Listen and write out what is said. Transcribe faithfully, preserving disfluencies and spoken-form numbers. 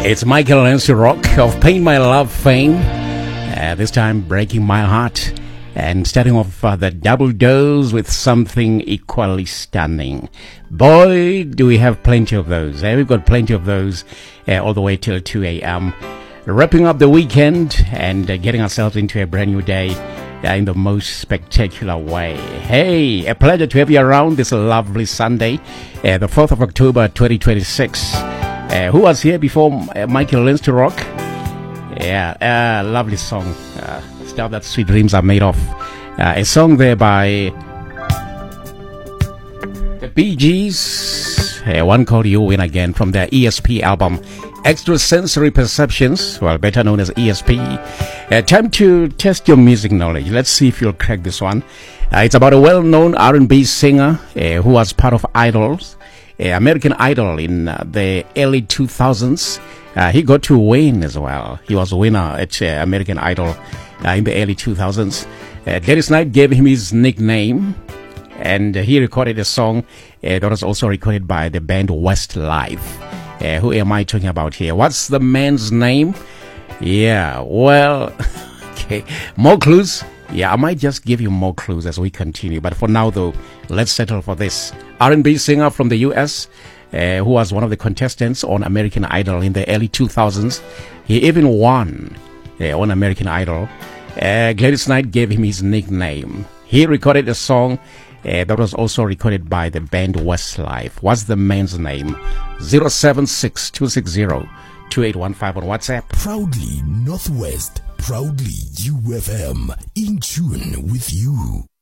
It's Michael Lancerock of Paint My Love fame. Uh, this time breaking my heart. And starting off uh, the double dose with something equally stunning. Boy, do we have plenty of those. Uh, we've got plenty of those uh, all the way till two a.m. Wrapping up the weekend and uh, getting ourselves into a brand new day uh, in the most spectacular way. Hey, a pleasure to have you around this lovely Sunday, uh, the fourth of October, twenty twenty-six. Uh, who was here before uh, Michael Lancerock? Yeah, uh, lovely song. Uh, stuff that sweet dreams are made of. Uh, a song there by the Bee Gees. Uh, one called You Win Again from their E S P album, Extrasensory Perceptions, well, better known as E S P. Uh, time to test your music knowledge. Let's see if you'll crack this one. Uh, it's about a well-known R and B singer uh, who was part of Idols. Uh, American Idol in uh, the early two thousands. Uh, he got to win as well. He was a winner at uh, American Idol uh, in the early two thousands. Uh, Gladys Knight gave him his nickname, and uh, he recorded a song uh, that was also recorded by the band Westlife. Uh, who am I talking about here? What's the man's name? Yeah, well, okay. More clues? Yeah, I might just give you more clues as we continue. But for now, though, let's settle for this. R and B singer from the U S, uh, who was one of the contestants on American Idol in the early two thousands. He even won uh, on American Idol. Uh, Gladys Knight gave him his nickname. He recorded a song uh, that was also recorded by the band Westlife. What's the man's name? zero seven six two six zero two eight one five on WhatsApp. Proudly Northwest. Proudly U F M, in tune with you.